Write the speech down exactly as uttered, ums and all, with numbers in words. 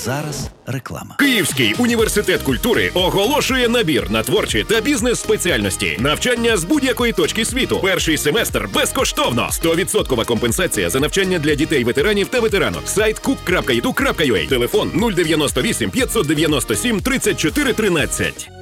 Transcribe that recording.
зараз реклама. Київський університет культури оголошує набір на творчі та бізнес-спеціальності. Навчання з будь-якої точки світу. Перший семестр безкоштовно. сто відсотків компенсація за навчання для дітей-ветеранів та ветеранок. Сайт кук крапка і ду крапка ю а. Телефон нуль дев'яносто вісім п'ятсот дев'яносто сім тридцять чотири тринадцять.